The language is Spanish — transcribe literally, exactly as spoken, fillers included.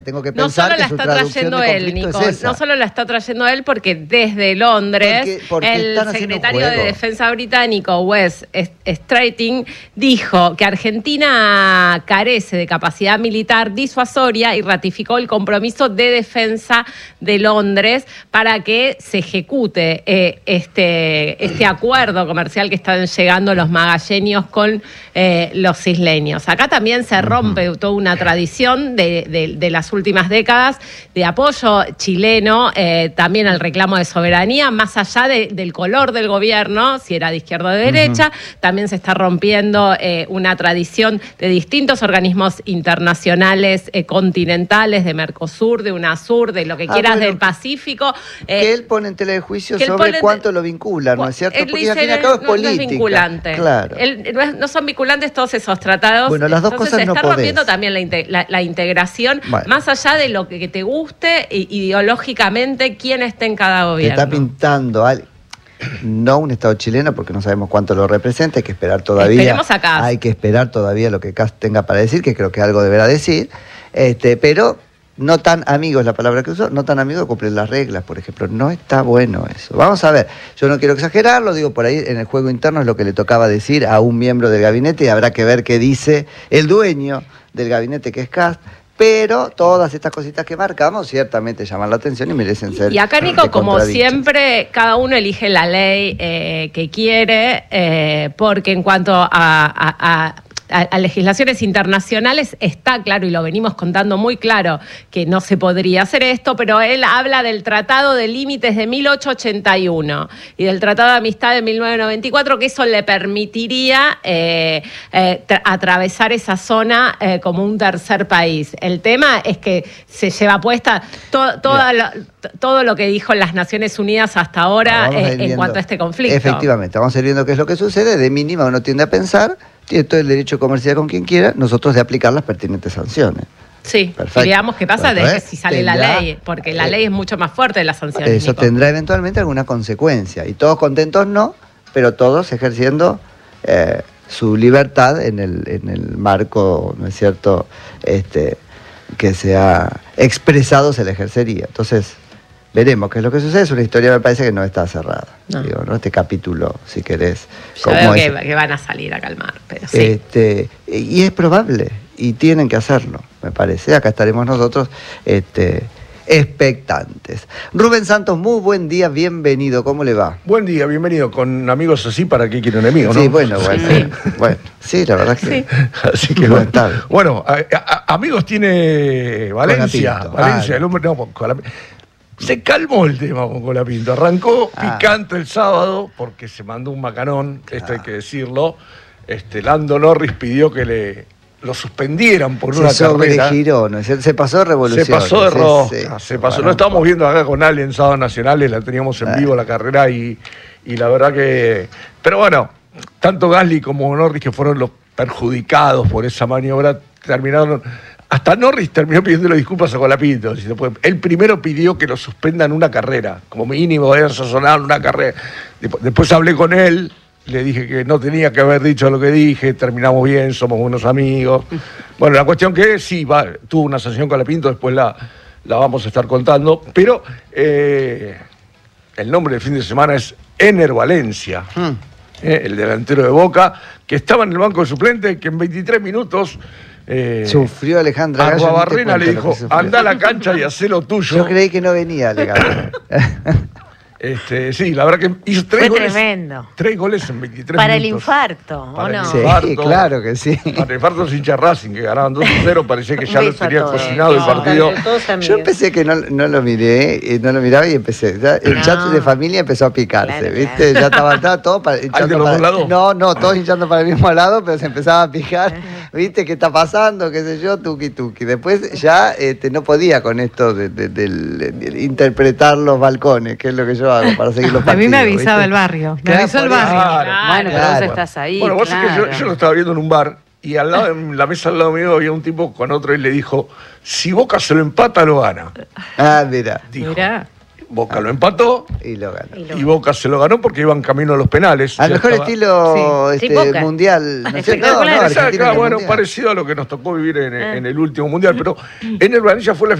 Tengo que pensar no solo que la su está traducción trayendo de él, Nico, es esa. no solo la está trayendo él porque desde Londres porque, porque el secretario de Defensa británico Wes Streeting dijo que Argentina carece de capacidad militar disuasoria y ratificó el compromiso de defensa de Londres para que se ejecute eh, este, este acuerdo comercial que están llegando los magallanes con eh, los isleños. Acá también se rompe uh-huh. toda una tradición de, de, de las últimas décadas de apoyo chileno eh, también al reclamo de soberanía, más allá de, del color del gobierno, si era de izquierda o de derecha, uh-huh. también se está rompiendo eh, una tradición de distintos organismos internacionales eh, continentales, de Mercosur, de UNASUR, de lo que ah, quieras bueno, del Pacífico. Eh, que él pone en tela de juicio sobre pone, cuánto lo vinculan, ¿no es cierto? Él Porque dice, al fin y al cabo es no, política. No es vinculante. Claro. Él, no, es, no son vinculantes todos esos tratados. Bueno, las dos Entonces cosas se no está podés. rompiendo también la, la, la integración, bueno. más allá de lo que, que te guste ideológicamente, quién esté en cada gobierno. Te está pintando al... no un Estado chileno, porque no sabemos cuánto lo representa, hay que esperar todavía. Esperemos acá. Hay que esperar todavía lo que Kast tenga para decir, que creo que algo deberá decir, este, pero no tan amigos, la palabra que usó, no tan amigos de cumplir las reglas, por ejemplo. No está bueno eso. Vamos a ver, yo no quiero exagerar, lo digo por ahí, en el juego interno es lo que le tocaba decir a un miembro del gabinete y habrá que ver qué dice el dueño del gabinete, que es Kast. Pero todas estas cositas que marcamos ciertamente llaman la atención y merecen ser. Y acá, Nico, como siempre, cada uno elige la ley eh, que quiere, eh, porque en cuanto a, a, a A, a legislaciones internacionales está claro, y lo venimos contando muy claro, que no se podría hacer esto, pero él habla del Tratado de Límites de mil ochocientos ochenta y uno y del Tratado de Amistad de mil novecientos noventa y cuatro, que eso le permitiría eh, eh, atravesar esa zona eh, como un tercer país. El tema es que se lleva puesta to, toda lo, todo lo que dijo las Naciones Unidas hasta ahora eh, en cuanto a este conflicto. Efectivamente, vamos a ir viendo qué es lo que sucede. De mínima uno tiende a pensar, tiene todo el derecho comercial con quien quiera, nosotros de aplicar las pertinentes sanciones. Sí, y veamos qué pasa de si sale tendrá, la ley, porque la eh, ley es mucho más fuerte de las sanciones. Eso Nico. Tendrá eventualmente alguna consecuencia, y todos contentos no, pero todos ejerciendo eh, su libertad en el, en el marco, ¿no es cierto?, este, que se ha expresado, se le ejercería. Entonces, veremos qué es lo que sucede. Es una historia, me parece que no está cerrada. No. Digo, ¿no? Este capítulo, si querés. Yo veo que, que van a salir a calmar, pero sí. Este, y es probable, y tienen que hacerlo, me parece. Acá estaremos nosotros este, expectantes. Rubén Santos, muy buen día, bienvenido. ¿Cómo le va? Buen día, bienvenido. Con amigos así, ¿para qué quiere enemigos, no? Sí, bueno, bueno. Sí, bueno, sí la verdad es que... Sí. Así que bueno, bueno a, a, amigos tiene Valencia. Valencia, ah, el hombre... No, con la, se calmó el tema con Colapinto. Arrancó ah. picante el sábado porque se mandó un macanón, claro. Esto hay que decirlo. Este, Lando Norris pidió que le lo suspendieran por se una carrera. Giró, ¿no? se, se pasó de revolución. Se pasó de rosca. Sí, sí, se pasó. No estábamos viendo acá con Ale en Sábados Nacionales, la teníamos en ah. vivo la carrera y, y la verdad que... Pero bueno, tanto Gasly como Norris, que fueron los perjudicados por esa maniobra, terminaron... Hasta Norris terminó pidiéndole disculpas a Colapinto. Él primero pidió que lo suspendan una carrera, como mínimo deben sazonar una carrera. Después hablé con él, le dije que no tenía que haber dicho lo que dije, terminamos bien, somos buenos amigos. Bueno, la cuestión que sí, va, tuvo una sanción Colapinto, después la, la vamos a estar contando, pero eh, el nombre del fin de semana es Ener Valencia, hmm. eh, el delantero de Boca, que estaba en el banco de suplente, que en veintitrés minutos... Eh, sufrió Alejandra Gallo. Arruabarrena le dijo, anda a la cancha y hacé lo tuyo. Yo creí que no venía Alejandra. Este, sí, la verdad que hizo tres Fue goles. Tremendo. Tres goles en veintitrés Para minutos. El infarto, Para ¿o no? el Sí, infarto, claro que sí. Para el infarto sin hincha Racing, que ganaban dos a cero, parecía que ya lo tenía cocinado no, el partido. Yo empecé que no, no lo miré, y no lo miraba y empecé. Ya, el no. chat de familia empezó a picarse, claro, ¿viste? Claro. Ya estaba, estaba todo para, hinchando los para dos lados? No, no, todos hinchando para el mismo lado, pero se empezaba a picar. ¿Viste qué está pasando? ¿Qué sé yo? Tuki tuki. Después ya este, no podía con esto de, de, de, de, de interpretar los balcones, que es lo que yo hago para seguir los partidos. A mí me avisaba ¿viste? El barrio. Me claro, avisó el barrio. Claro, bueno, pero claro. vos estás ahí. Bueno, vos claro. es que yo, yo lo estaba viendo en un bar y al lado, en la mesa al lado mío había un tipo con otro y le dijo, si Boca se lo empata, lo gana. Ah, mira. Dijo. Mirá. Boca Ah. lo empató Y lo ganó. Y lo- y Boca se lo ganó porque iban camino a los penales. Al Ya mejor estaba- estilo Sí. Sí, este, Boca. mundial. ¿no es cierto? Espectacular. No, Esa, Argentina claro, en el bueno, mundial. parecido a lo que nos tocó vivir en, Ah. en el último mundial, pero en el Vanilla fue la